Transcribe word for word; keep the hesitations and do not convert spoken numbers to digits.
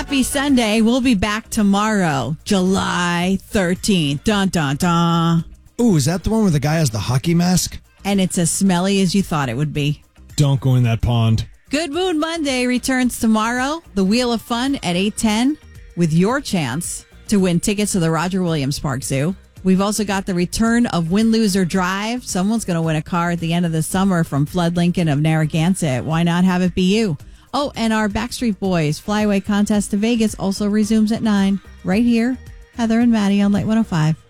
Happy Sunday. We'll be back tomorrow, July thirteenth. Dun, dun, dun. Ooh, is that the one where the guy has the hockey mask? And it's as smelly as you thought it would be. Don't go in that pond. Good Moon Monday returns tomorrow. The Wheel of Fun at eight ten with your chance to win tickets to the Roger Williams Park Zoo. We've also got the return of Win, Lose, or Drive. Someone's going to win a car at the end of the summer from Flood Lincoln of Narragansett. Why not have it be you? Oh, and our Backstreet Boys Flyaway contest to Vegas also resumes at nine. Right here, Heather and Maddie on Light one oh five.